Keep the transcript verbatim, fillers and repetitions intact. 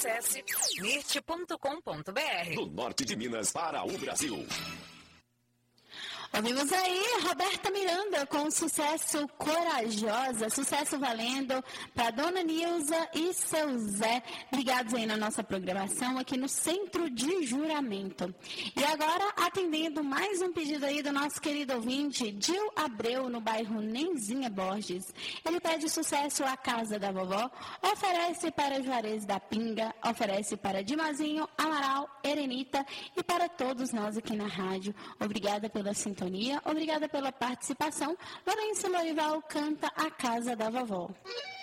Acesse mirt ponto com ponto b r. Do norte de Minas para o Brasil. Ouvimos aí Roberta Miranda com o sucesso Corajosa, sucesso valendo para Dona Nilza e seu Zé, ligados aí na nossa programação aqui no Centro de Juramento. E agora, atendendo mais um pedido aí do nosso querido ouvinte, Gil Abreu, no bairro Nenzinha Borges. Ele pede sucesso à Casa da Vovó, oferece para Juarez da Pinga, oferece para Dimazinho, Amaral, Erenita e para todos nós aqui na rádio. Obrigada pela sintonia. Obrigada pela participação. Lourenço Lorival canta A Casa da Vovó.